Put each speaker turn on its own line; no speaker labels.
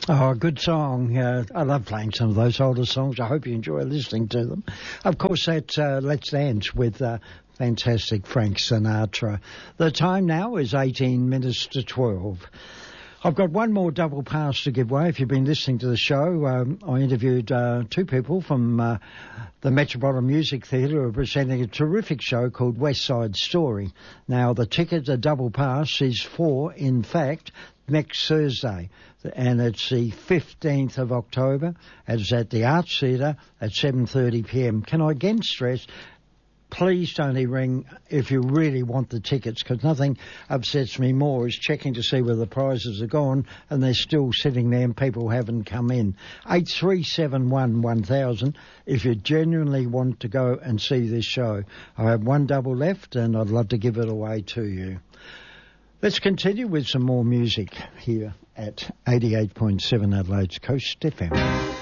Oh, good song. I love playing some of those older songs. I hope you enjoy listening to them. Of course, that's Let's Dance with fantastic Frank Sinatra. The time now is 18 minutes to 12. I've got one more double pass to give away. If you've been listening to the show, I interviewed two people from the Metropolitan Music Theatre who are presenting a terrific show called West Side Story. Now, the ticket, the double pass, is for, in fact, next Thursday, and it's the 15th of October. It's at the Arts Theatre at 7:30 p.m. Can I again stress, please only ring if you really want the tickets, because nothing upsets me more is checking to see where the prizes are gone and they're still sitting there and people haven't come in. 8371 1000 if you genuinely want to go and see this show. I have one double left and I'd love to give it away to you. Let's continue with some more music here at 88.7 Adelaide's Coast FM.